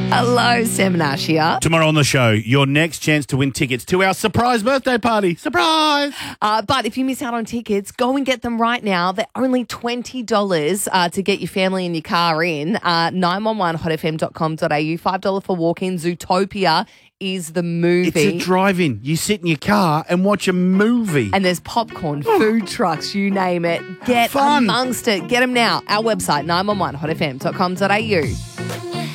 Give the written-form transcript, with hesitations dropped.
Hello, Sam Nash here. Tomorrow on the show, your next chance to win tickets to our surprise birthday party. Surprise! But if you miss out on tickets, go and get them right now. They're only $20 to get your family and your car in. 911hotfm.com.au, $5 for walk-in. Zootopia is the movie. It's a drive-in. You sit in your car and watch a movie. And there's popcorn, food trucks, you name it. Get Fun. amongst it. Get them now. Our website, 911hotfm.com.au.